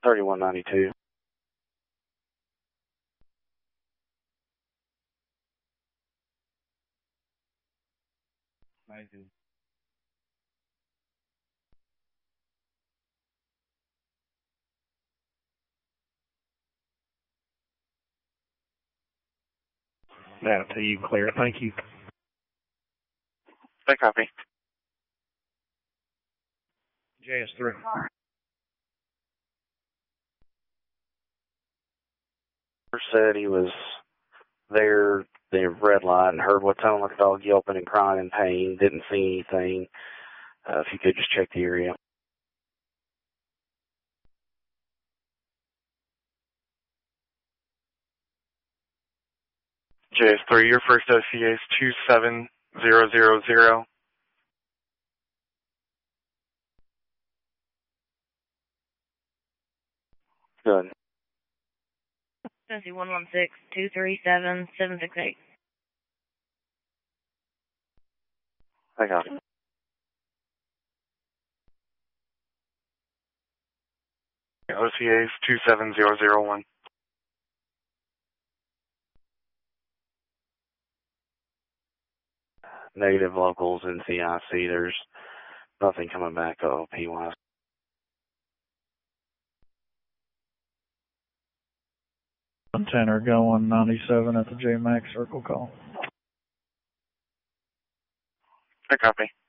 3192. Amazing. Now to you, clear. Thank you. Take copy. JS3. Said he was there, the red light, and heard what sounded like a dog yelping and crying in pain. Didn't see anything. If you could just check the area. JS3, your first OCA is 27000. Good. Tennessee 116-237-768. I got it. OCA is 27001. Negative locals in CIC. There's nothing coming back OP-wise. Tenor going 97 at the JMax circle call. I copy.